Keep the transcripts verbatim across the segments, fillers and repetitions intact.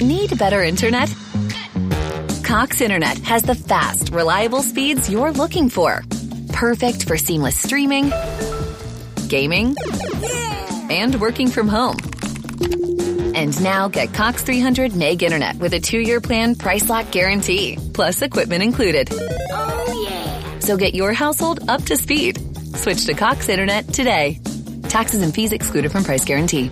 Need better internet? Cox Internet has the fast, reliable speeds you're looking for. Perfect for seamless streaming, gaming, and working from home. And now get Cox three hundred meg internet with a two-year plan price lock guarantee, plus equipment included. Oh, yeah. So get your household up to speed. Switch to Cox Internet today. Taxes and fees excluded from price guarantee.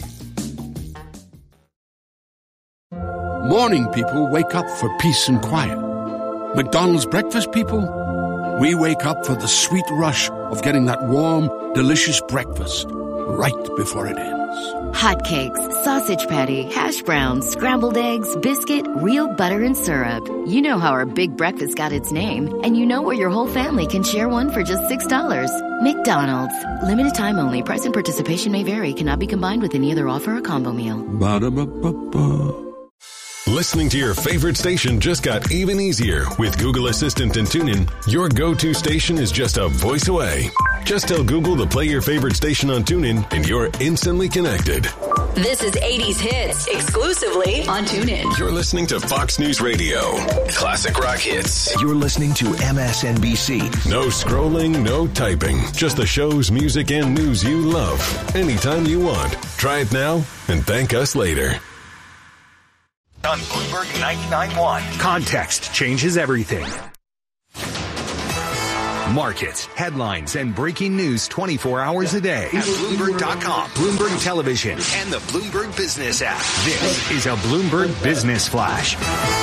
Morning people wake up for peace and quiet. McDonald's breakfast people, we wake up for the sweet rush of getting that warm, delicious breakfast right before it ends. Hotcakes, sausage patty, hash browns, scrambled eggs, biscuit, real butter and syrup. You know how our big breakfast got its name, and you know where your whole family can share one for just six dollars. McDonald's. Limited time only. Price and participation may vary. Cannot be combined with any other offer or combo meal. Ba-da-ba-ba-ba. Listening to your favorite station just got even easier with Google Assistant and TuneIn. Your go-to station is just a voice away. Just tell Google to play your favorite station on TuneIn and you're instantly connected. This is eighties Hits, exclusively on TuneIn. You're listening to Fox News Radio. Classic rock hits. You're listening to M S N B C. No scrolling, no typing. Just the shows, music, and news you love. Anytime you want. Try it now and thank us later. On Bloomberg ninety-nine point one. Context changes everything. Markets, headlines, and breaking news twenty-four hours a day at Bloomberg dot com, Bloomberg Television, and the Bloomberg Business app. This is a Bloomberg Business Flash.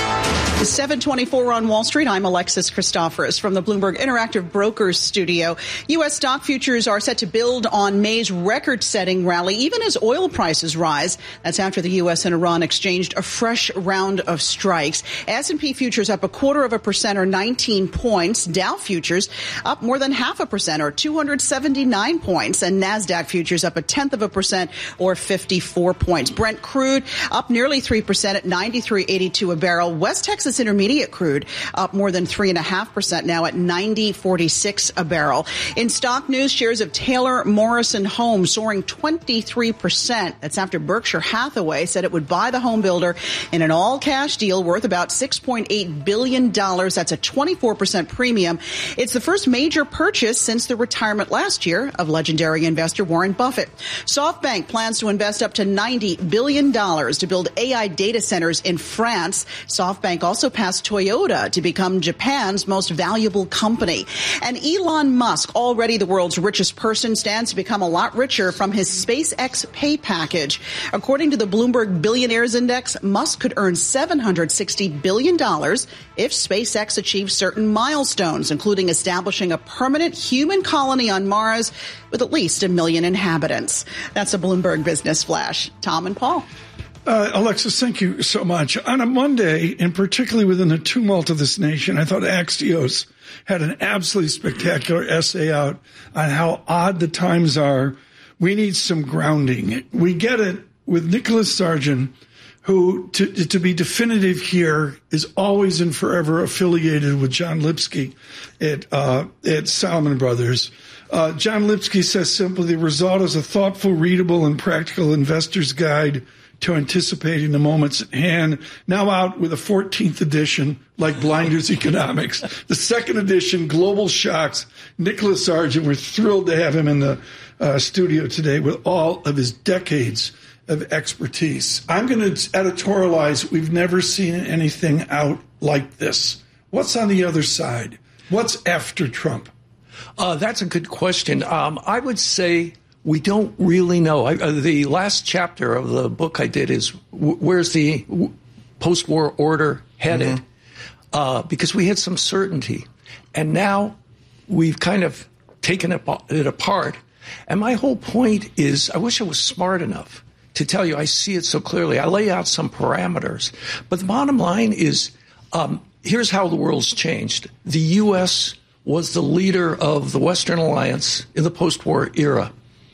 seven twenty-four on Wall Street. I'm Alexis Christoforous from the Bloomberg Interactive Brokers studio. U S stock futures are set to build on May's record-setting rally, even as oil prices rise. That's after the U S and Iran exchanged a fresh round of strikes. S and P futures up a quarter of a percent or nineteen points. Dow futures up more than half a percent or two hundred seventy-nine points. And NASDAQ futures up a tenth of a percent or fifty-four points. Brent crude up nearly three percent at ninety-three eighty-two a barrel. West Texas Intermediate crude up more than three and a half percent now at ninety forty-six a barrel. In stock news, shares of Taylor Morrison Homes soaring twenty-three percent. That's after Berkshire Hathaway said it would buy the home builder in an all-cash deal worth about six point eight billion dollars. That's a twenty-four percent premium. It's the first major purchase since the retirement last year of legendary investor Warren Buffett. SoftBank plans to invest up to ninety billion dollars to build A I data centers in France. SoftBank also passed Toyota to become Japan's most valuable company. And Elon Musk, already the world's richest person, stands to become a lot richer from his SpaceX pay package. According to the Bloomberg Billionaires Index, Musk could earn seven hundred sixty billion dollars if SpaceX achieves certain milestones, including establishing a permanent human colony on Mars with at least a million inhabitants. That's a Bloomberg Business Flash. Tom and Paul. Uh, Alexis, thank you so much. On a Monday, and particularly within the tumult of this nation, I thought Axios had an absolutely spectacular essay out on how odd the times are. We need some grounding. We get it with Nicholas Sargent, who, to, to be definitive here, is always and forever affiliated with John Lipsky at, uh, at Salomon Brothers. Uh, John Lipsky says simply, the result is a thoughtful, readable, and practical investor's guide to anticipating the moments at hand. Now out with a fourteenth edition, like Blinders Economics. The second edition, Global Shocks. Nicholas Sargent, we're thrilled to have him in the uh, studio today with all of his decades of expertise. I'm going to editorialize, we've never seen anything out like this. What's on the other side? What's after Trump? Uh, that's a good question. Um, I would say we don't really know. I, uh, the last chapter of the book I did is w- where's the w- post-war order headed? Mm-hmm. Uh, because we had some certainty. And now we've kind of taken it, it apart. And my whole point is I wish I was smart enough to tell you I see it so clearly. I lay out some parameters. But the bottom line is um, here's how the world's changed. The U S was the leader of the Western alliance in the post-war era.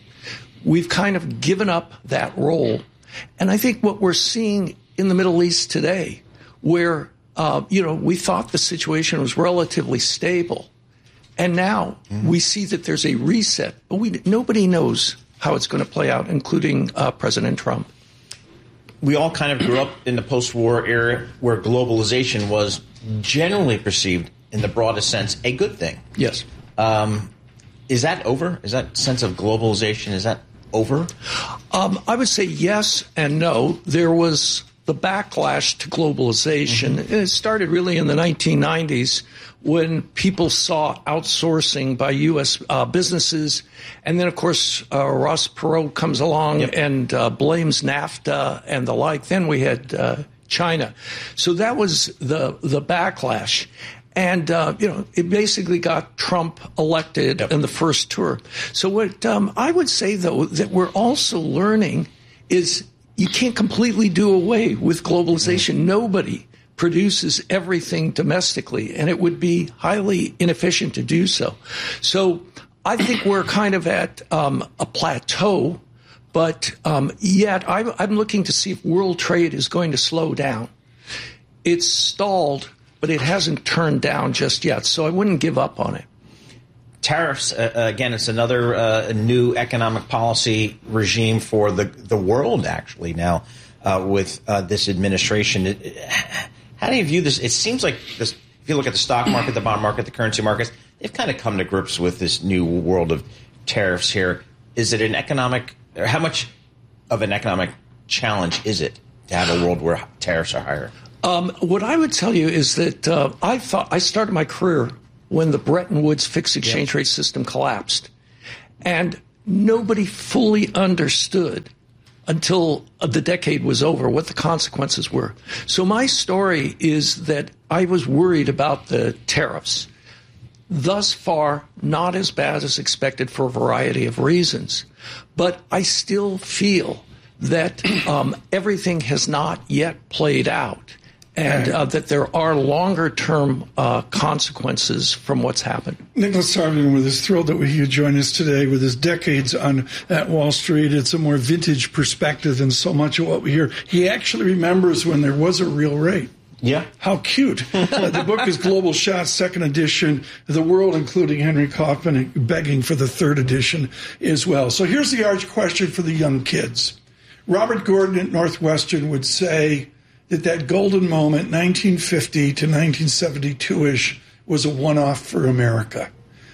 We've kind of given up that role. And I think what we're seeing in the Middle East today, where, uh, you know, we thought the situation was relatively stable. And now mm-hmm. we see that there's a reset, but we nobody knows how it's going to play out, including uh, President Trump. we all kind of grew up in the post-war era where globalization was generally perceived, in the broadest sense, a good thing. Yes. Um, is that over? Is that sense of globalization, is that over? Um, I would say yes and no. There was the backlash to globalization. Mm-hmm. And it started really in the nineteen nineties when people saw outsourcing by U S uh, businesses. And then, of course, uh, Ross Perot comes along yep. and uh, blames NAFTA and the like. Then we had uh, China. So that was the the backlash. And, uh, you know, it basically got Trump elected yep. in the first tour. So what um, I would say, though, that we're also learning is you can't completely do away with globalization. Mm-hmm. Nobody produces everything domestically, and it would be highly inefficient to do so. So I think we're kind of at um, a plateau, but um, yet I, I'm looking to see if world trade is going to slow down. It's stalled, but it hasn't turned down just yet, so I wouldn't give up on it. Tariffs, uh, again, it's another uh, new economic policy regime for the, the world, actually, now uh, with uh, this administration. It, it, how do you view this? It seems like this, if you look at the stock market, the bond market, the currency markets, they've kind of come to grips with this new world of tariffs here. Is it an economic, or how much of an economic challenge is it to have a world where tariffs are higher? Um, what I would tell you is that uh, I thought I started my career when the Bretton Woods fixed exchange yep. rate system collapsed. And nobody fully understood until the decade was over what the consequences were. So my story is that I was worried about the tariffs. Thus far, not as bad as expected for a variety of reasons. But I still feel that um, everything has not yet played out. And uh, that there are longer-term uh, consequences from what's happened. Nicholas Tarvin with us, thrilled that he could join us today with his decades on at Wall Street. It's a more vintage perspective than so much of what we hear. He actually remembers when there was a real rate. Yeah. How cute. uh, the book is Global Shots, second edition. The world, including Henry Kaufman, begging for the third edition as well. So here's the arch question for the young kids. Robert Gordon at Northwestern would say that that golden moment, nineteen fifty to nineteen seventy-two-ish, was a one-off for America.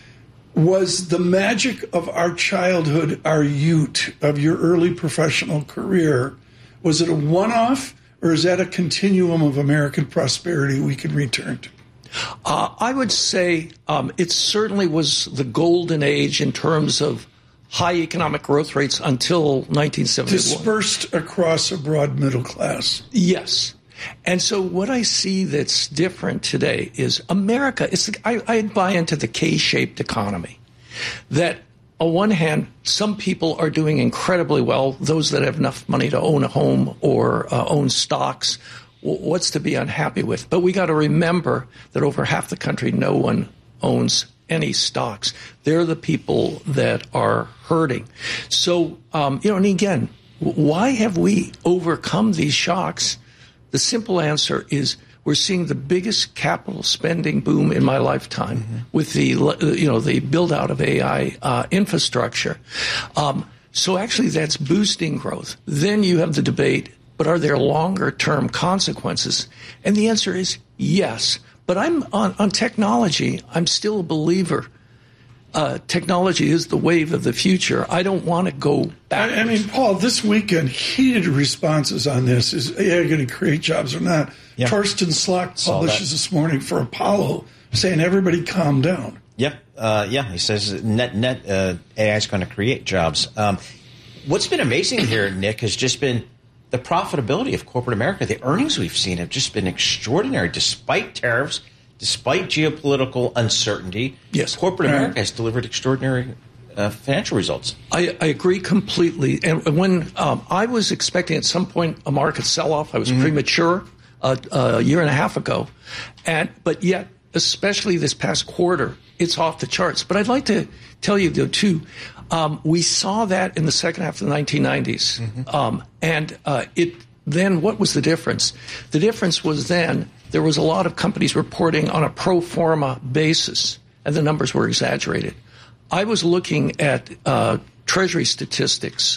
Was the magic of our childhood, our youth, of your early professional career, was it a one-off, or is that a continuum of American prosperity we can return to? Uh, I would say um, it certainly was the golden age in terms of high economic growth rates until nineteen seventy-one. Dispersed across a broad middle class. Yes. And so what I see that's different today is America, it's, I, I buy into the K-shaped economy. That on one hand, some people are doing incredibly well, those that have enough money to own a home or uh, own stocks. What's to be unhappy with? But we got to remember that over half the country, no one owns any stocks. They're the people that are hurting. So, um, you know, and again, why have we overcome these shocks? The simple answer is we're seeing the biggest capital spending boom in my lifetime mm-hmm. with the, you know, the build out of A I uh, infrastructure. Um, so actually that's boosting growth. Then you have the debate, but are there longer term consequences? And the answer is yes. But I'm on, on technology, I'm still a believer. Uh, technology is the wave of the future. I don't want to go back. I, I mean, Paul, this weekend, heated responses on this. Is A I going to create jobs or not? Yeah. Torsten Slok publishes this morning for Apollo saying everybody calm down. Yep. Uh, yeah, he says net, net uh, A I is going to create jobs. Um, what's been amazing here, Nick, has just been the profitability of corporate America. The earnings we've seen have just been extraordinary, despite tariffs, despite geopolitical uncertainty. Yes, corporate America has delivered extraordinary uh, financial results. I, I agree completely. And when um, I was expecting at some point a market sell-off, I was mm-hmm. premature uh, a year and a half ago, and but yet, especially this past quarter, it's off the charts. But I'd like to tell you, though, too, um, we saw that in the second half of the nineteen nineties. Mm-hmm. Um, and uh, it then what was the difference? The difference was then there was a lot of companies reporting on a pro forma basis, and the numbers were exaggerated. I was looking at uh, Treasury statistics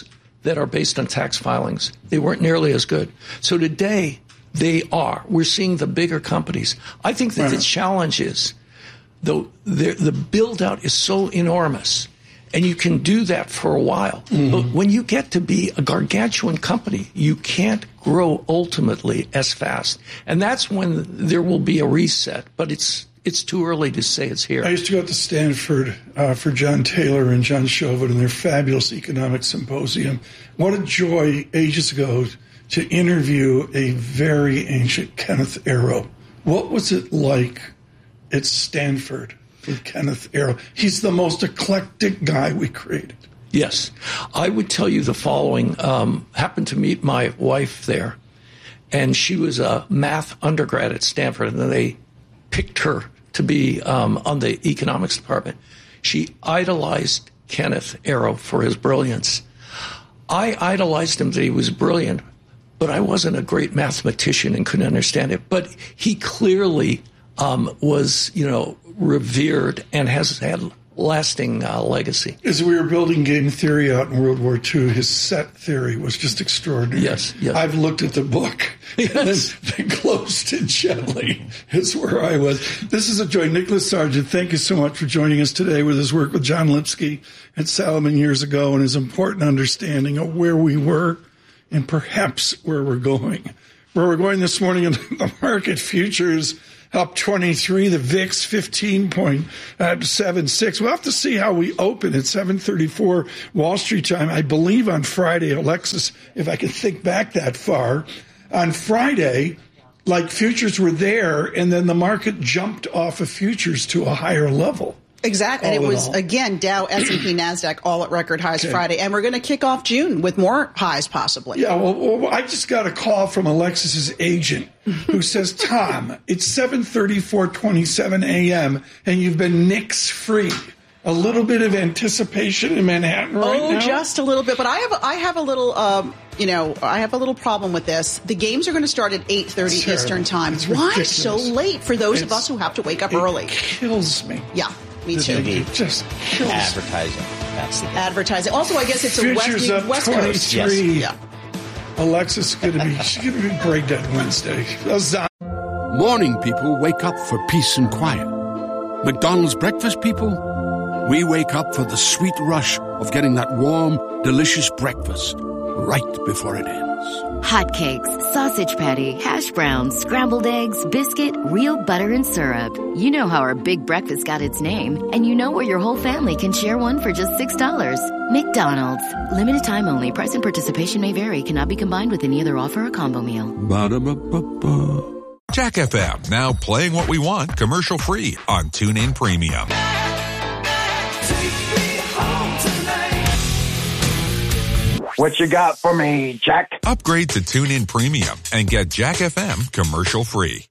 that are based on tax filings. They weren't nearly as good. So today, they are. We're seeing the bigger companies. I think that the challenge is, though, the build-out is so enormous, and you can do that for a while. Mm-hmm. But when you get to be a gargantuan company, you can't grow ultimately as fast. And that's when there will be a reset. But it's it's too early to say it's here. I used to go out to Stanford uh, for John Taylor and John Chauvin and their fabulous economic symposium. What a joy ages ago to interview a very ancient Kenneth Arrow. What was it like at Stanford with Kenneth Arrow? He's the most eclectic guy we created. Yes. I would tell you the following. Um, happened to meet my wife there, and she was a math undergrad at Stanford, and they picked her to be um, on the economics department. She idolized Kenneth Arrow for his brilliance. I idolized him that he was brilliant, but I wasn't a great mathematician and couldn't understand it. But he clearly um, was, you know, revered and has had lasting uh, legacy. As we were building game theory out in World War Two, his set theory was just extraordinary. Yes, yes. I've looked at the book yes. and then closed it gently is where I was. This is a joy. Nicholas Sargent, thank you so much for joining us today with his work with John Lipsky at Salomon years ago and his important understanding of where we were and perhaps where we're going. Where we're going this morning in the market futures up twenty-three, the V I X fifteen point seven six. We'll have to see how we open at seven thirty-four Wall Street time. I believe on Friday, Alexis, if I can think back that far, on Friday, like futures were there, and then the market jumped off of futures to a higher level. Exactly. And it was, again, Dow, S and P, NASDAQ, all at record highs okay. Friday. And we're going to kick off June with more highs, possibly. Yeah, well, well, I just got a call from Alexis's agent who says, Tom, it's seven thirty-four twenty-seven a.m., and you've been Knicks-free. A little bit of anticipation in Manhattan right oh, now? Oh, just a little bit. But I have I have a little, um, you know, I have a little problem with this. The games are going to start at eight thirty Eastern time. Why so late for those it's, of us who have to wake up it early? It kills me. Yeah. Me too. It just kills advertising. That's the thing. Advertising. Also, I guess it's Futures a West, West Coast. Yes. Yeah. Alexis is going to be she's going to be breakdown Wednesday. Morning people wake up for peace and quiet. McDonald's breakfast people, we wake up for the sweet rush of getting that warm, delicious breakfast right before it ends. Hotcakes, sausage patty, hash browns, scrambled eggs, biscuit, real butter and syrup. You know how our big breakfast got its name, and you know where your whole family can share one for just six dollars. McDonald's. Limited time only. Price and participation may vary. Cannot be combined with any other offer or combo meal. Ba-da-ba-ba-ba. Jack F M, now playing what we want commercial-free on TuneIn Premium. What you got for me, Jack? Upgrade to TuneIn Premium and get Jack F M commercial-free.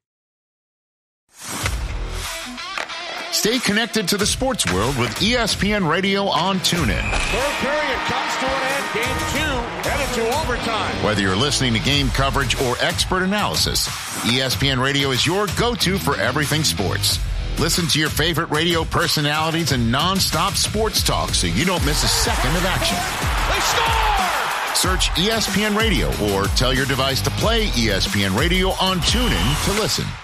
Stay connected to the sports world with E S P N Radio on TuneIn. Third period comes to an end. Game two headed to overtime. Whether you're listening to game coverage or expert analysis, E S P N Radio is your go-to for everything sports. Listen to your favorite radio personalities and non-stop sports talk so you don't miss a second of action. They score! Search E S P N Radio or tell your device to play E S P N Radio on TuneIn to listen.